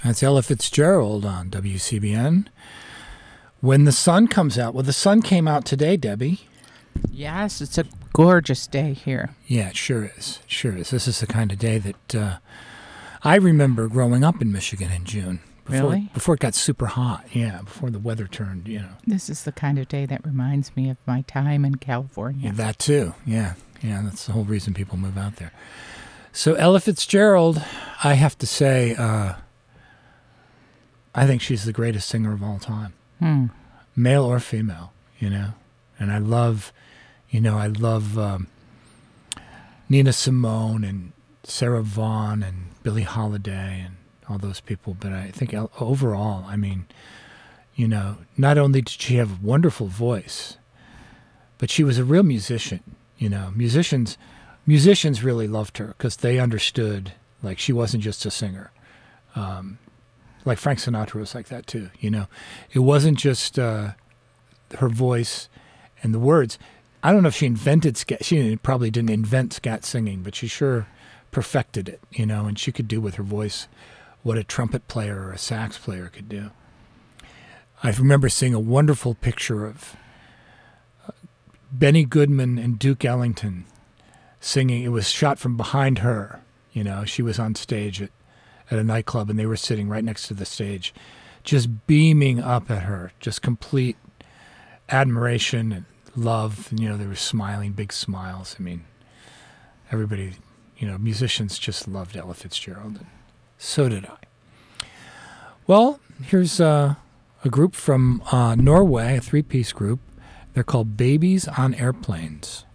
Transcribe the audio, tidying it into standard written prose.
That's Ella Fitzgerald on WCBN. When the sun comes out. Well, the sun came out today, Debbie. Yes, it's a gorgeous day here. Yeah, it sure is. It sure is. This is the kind of day that I remember growing up in Michigan in June. Really? Before it got super hot. Yeah, before the weather turned, This is the kind of day that reminds me of my time in California. Yeah, that too. Yeah, that's the whole reason people move out there. So Ella Fitzgerald, I have to say, I think she's the greatest singer of all time. Male or female, And I love, Nina Simone and Sarah Vaughan and Billie Holiday and all those people. But I think overall, not only did she have a wonderful voice, but she was a real musician. Musicians really loved her because they understood, like, she wasn't just a singer. Like Frank Sinatra was like that too, It wasn't just her voice and the words. I don't know if she invented scat. She probably didn't invent scat singing, but she sure perfected it, and she could do with her voice what a trumpet player or a sax player could do. I remember seeing a wonderful picture of Benny Goodman and Duke Ellington singing. It was shot from behind her. She was on stage at a nightclub, and they were sitting right next to the stage, just beaming up at her, just complete admiration and love. And, they were smiling, big smiles. I mean, everybody, musicians just loved Ella Fitzgerald, and so did I. Well, here's a group from Norway, a three-piece group. They're called Babies on Airplanes.